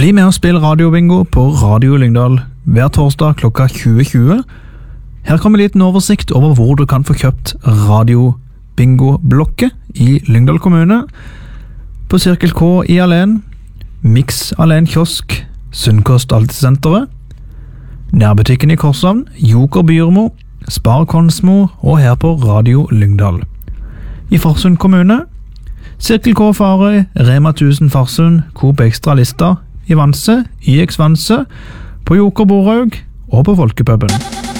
Bli med og spill radiobingo på Radio Lyngdal hver torsdag klokka 20.20. Her kommer en liten oversikt over hvor du kan få kjøpt radiobingo-blokket i Lyngdal kommune. På Cirkel K i Alen, Mix Alen kiosk, Sunnkost Altesenteret, nærbutikken i Korshavn, Joker Byrmo, Spar Konsmo og her på Radio Lyngdal. I Farsund kommune, Cirkel K Farøy, Rema 1000 Farsund, Coop Extra Lista, i Vanse, YX Vanse, på Joker Boraug og på Folkepuben.